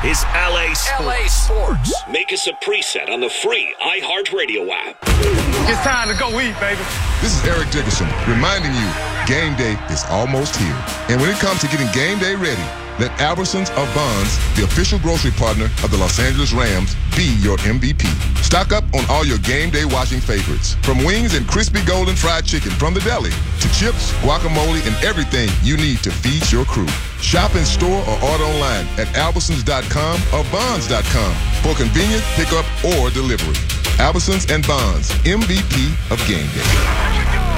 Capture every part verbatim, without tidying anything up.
is L A Sports. L A Sports. Make us a preset on the free iHeartRadio app. It's time to go eat, baby. This is Eric Dickerson reminding you game day is almost here. And when it comes to getting game day ready, let Albertsons of Bonds, the official grocery partner of the Los Angeles Rams, be your M V P. Stock up on all your game day watching favorites. From wings and crispy golden fried chicken from the deli to chips, guacamole, and everything you need to feed your crew. Shop in store or order online at albertsons dot com or bonds dot com for convenient pickup or delivery. Albertsons and Bonds, M V P of game day.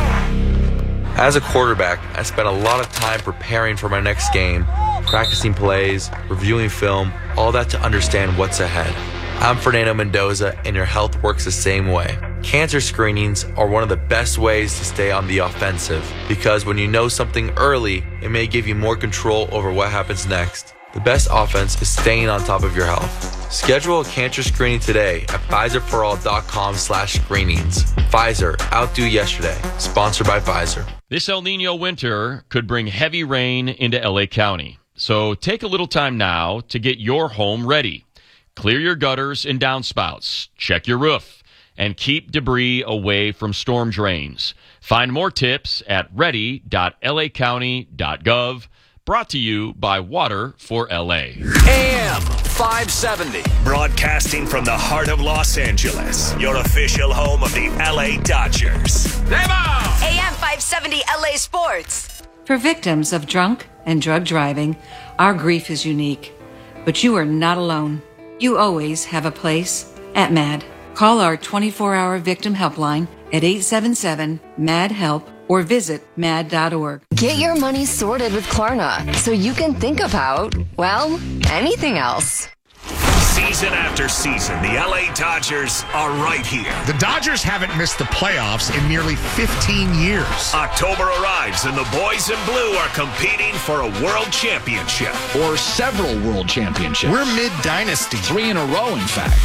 As a quarterback, I spent a lot of time preparing for my next game, practicing plays, reviewing film, all that to understand what's ahead. I'm Fernando Mendoza, and your health works the same way. Cancer screenings are one of the best ways to stay on the offensive, because when you know something early, it may give you more control over what happens next. The best offense is staying on top of your health. Schedule a cancer screening today at Pfizer for all dot com slash screenings. Pfizer, outdo yesterday. Sponsored by Pfizer. This El Nino winter could bring heavy rain into L A County. So take a little time now to get your home ready. Clear your gutters and downspouts. Check your roof. And keep debris away from storm drains. Find more tips at ready dot L A county dot gov. Brought to you by Water for L A. A M five seventy. Broadcasting from the heart of Los Angeles, your official home of the L A Dodgers. A A M five seventy L A Sports. For victims of drunk and drug driving, our grief is unique. But you are not alone. You always have a place at MAD. Call our twenty-four hour victim helpline at eight seven seven M A D HELP or visit mad dot org. Get your money sorted with Klarna so you can think about, well, anything else. Season after season, the L A Dodgers are right here. The Dodgers haven't missed the playoffs in nearly fifteen years. October arrives and the boys in blue are competing for a world championship. Or several world championships. We're mid-dynasty. Three in a row, in fact.